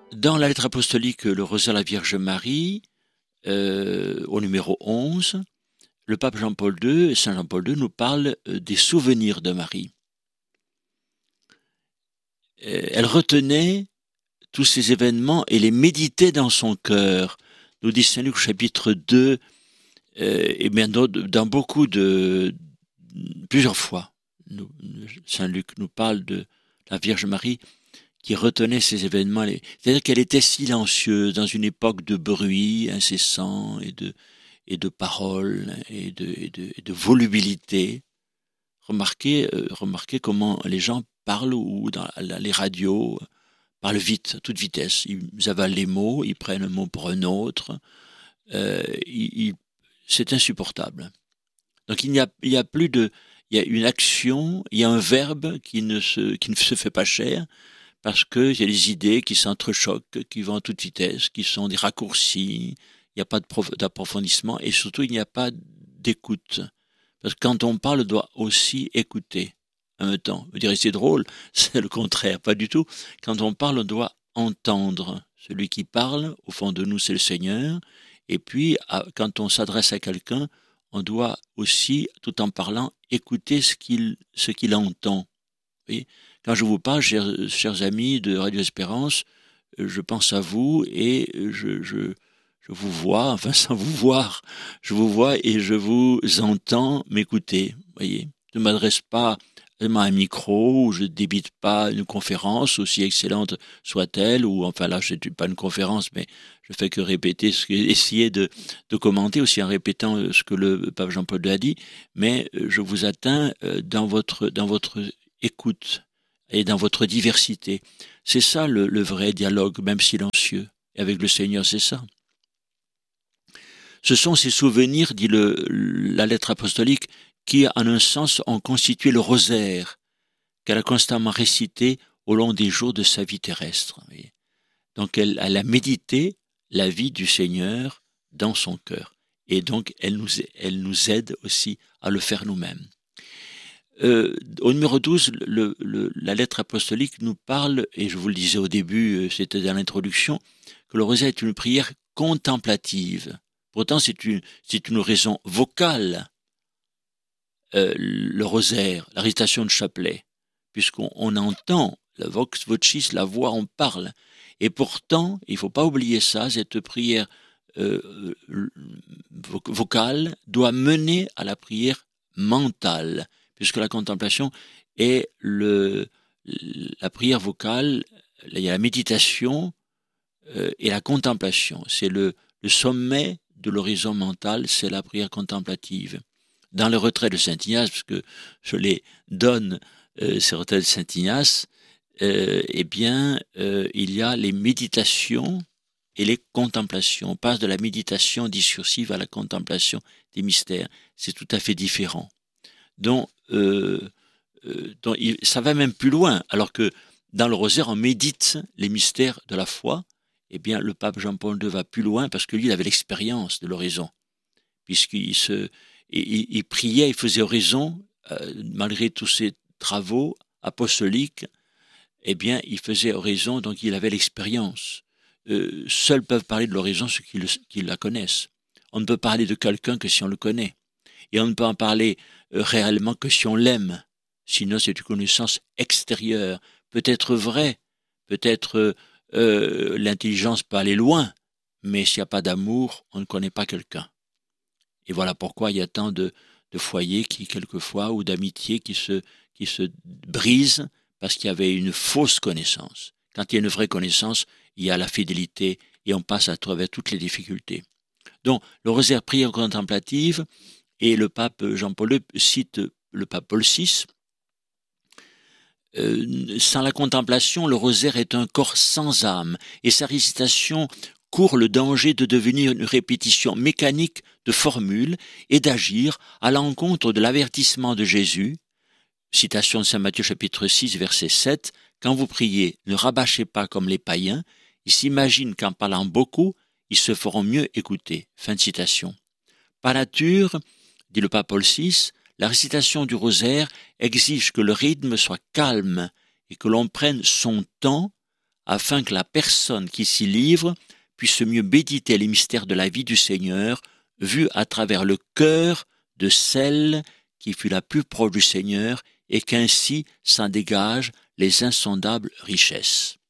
Dans la lettre apostolique Le Rosaire à la Vierge Marie, au numéro 11, le pape Jean-Paul II, Saint Jean-Paul II nous parle des souvenirs de Marie. Elle retenait tous ces événements et les méditait dans son cœur, nous dit Saint Luc au chapitre 2, et bien dans beaucoup plusieurs fois, Saint Luc nous parle de la Vierge Marie qui retenait ces événements. C'est-à-dire qu'elle était silencieuse dans une époque de bruit incessant et de paroles et de volubilité. Remarquez comment les gens parlent ou dans les radios parlent vite, à toute vitesse. Ils avalent les mots, ils prennent un mot pour un autre. C'est insupportable. Donc il y a une action, il y a un verbe qui ne se fait pas cher, parce qu'il y a des idées qui s'entrechoquent, qui vont à toute vitesse, qui sont des raccourcis, il n'y a pas d'approfondissement, et surtout il n'y a pas d'écoute. Parce que quand on parle, on doit aussi écouter en même temps. Vous direz c'est drôle, c'est le contraire, pas du tout. Quand on parle, on doit entendre. Celui qui parle, au fond de nous, c'est le Seigneur. Et puis, quand on s'adresse à quelqu'un, on doit aussi, tout en parlant, écouter ce qu'il entend. Vous voyez ? Quand je vous parle, chers amis de Radio Espérance, je pense à vous et je vous vois, enfin sans vous voir, je vous vois et je vous entends m'écouter. Vous voyez ? Je ne m'adresse pas à un micro, ou je ne débite pas une conférence, aussi excellente soit-elle, ou enfin là, je ne suis pas une conférence, mais je fais que répéter, essayer de commenter aussi en répétant ce que le pape Jean-Paul II a dit, mais je vous atteins dans votre écoute et dans votre diversité. C'est ça le vrai dialogue, même silencieux. Et avec le Seigneur, c'est ça. Ce sont ces souvenirs, dit la lettre apostolique, qui, en un sens, ont constitué le rosaire qu'elle a constamment récité au long des jours de sa vie terrestre. Donc, elle a médité la vie du Seigneur dans son cœur. Et donc, elle nous aide aussi à le faire nous-mêmes. Au numéro 12, la lettre apostolique nous parle, et je vous le disais au début, c'était dans l'introduction, que le rosaire est une prière contemplative. Pourtant, c'est une raison vocale, le rosaire, la récitation de chapelet, puisqu'on entend la vox vocis, la voix, on parle. Et pourtant, il ne faut pas oublier ça, cette prière vocale doit mener à la prière mentale, puisque la contemplation est la prière vocale, il y a la méditation et la contemplation. C'est le sommet de l'horizon mental, c'est la prière contemplative. Dans les retraits de Saint-Ignace, parce que je les donne, ces retraits de Saint-Ignace, il y a les méditations et les contemplations. On passe de la méditation discursive à la contemplation des mystères. C'est tout à fait différent. Donc, ça va même plus loin, alors que dans le rosaire, on médite les mystères de la foi. Eh bien, le pape Jean-Paul II va plus loin parce que lui, il avait l'expérience de l'oraison, puisqu'il il priait, il faisait oraison, malgré tous ses travaux apostoliques, eh bien, il faisait oraison, donc il avait l'expérience. Seuls peuvent parler de l'oraison ceux qui la connaissent. On ne peut parler de quelqu'un que si on le connaît. Et on ne peut en parler réellement que si on l'aime. Sinon, c'est une connaissance extérieure. Peut-être vraie, peut-être l'intelligence peut aller loin, mais s'il n'y a pas d'amour, on ne connaît pas quelqu'un. Et voilà pourquoi il y a tant de foyers qui, quelquefois, ou d'amitiés qui se brisent parce qu'il y avait une fausse connaissance. Quand il y a une vraie connaissance, il y a la fidélité et on passe à travers toutes les difficultés. Donc, le rosaire prière contemplative, et le pape Jean-Paul II cite le pape Paul VI. Sans la contemplation, le rosaire est un corps sans âme, et sa récitation court le danger de devenir une répétition mécanique de formules et d'agir à l'encontre de l'avertissement de Jésus. Citation de Saint Matthieu chapitre 6 verset 7, « Quand vous priez, ne rabâchez pas comme les païens, ils s'imaginent qu'en parlant beaucoup, ils se feront mieux écouter. » Fin de citation. Par nature, dit le pape Paul VI, la récitation du rosaire exige que le rythme soit calme et que l'on prenne son temps afin que la personne qui s'y livre puisse mieux méditer les mystères de la vie du Seigneur, vus à travers le cœur de celle qui fut la plus proche du Seigneur, et qu'ainsi s'en dégagent les insondables richesses.